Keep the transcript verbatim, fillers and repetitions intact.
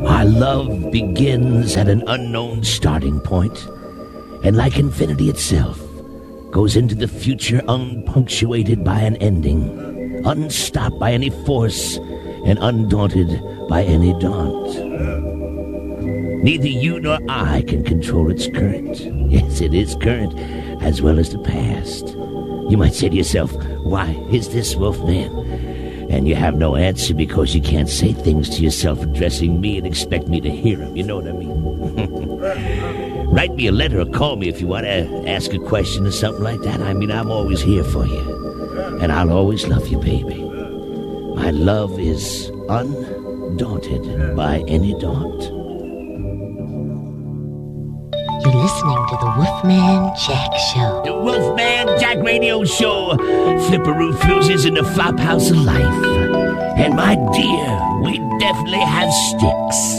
Our love begins at an unknown starting point, and like infinity itself, goes into the future unpunctuated by an ending, unstopped by any force, and undaunted by any daunt. Neither you nor I can control its current. Yes, it is current, as well as the past. You might say to yourself, why is this, Wolfman? And you have no answer because you can't say things to yourself addressing me and expect me to hear them. You know what I mean? Write me a letter or call me if you want to ask a question or something like that. I mean, I'm always here for you. And I'll always love you, baby. My love is undaunted by any daunt. You're listening to the Wolfman Jack Show. The Wolfman Jack Radio Show. Flipperoo Floozes in the flop house of life. And my dear, we definitely have sticks.